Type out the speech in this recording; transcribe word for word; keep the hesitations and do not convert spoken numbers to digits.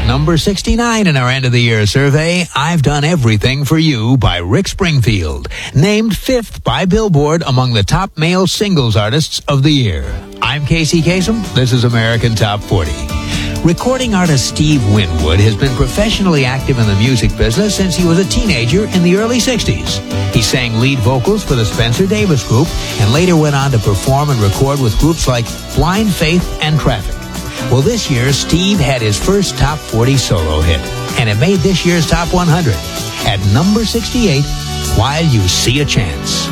number sixty-nine in our end of the year survey, I've Done Everything for You by Rick Springfield, named fifth by Billboard among the top male singles artists of the year. I'm Casey Kasem. This is American Top forty. Recording artist Steve Winwood has been professionally active in the music business since he was a teenager in the early sixties. He sang lead vocals for the Spencer Davis Group and later went on to perform and record with groups like Blind Faith and Traffic. Well, this year, Steve had his first Top forty solo hit, and it made this year's Top one hundred at number sixty-eight, While You See a Chance.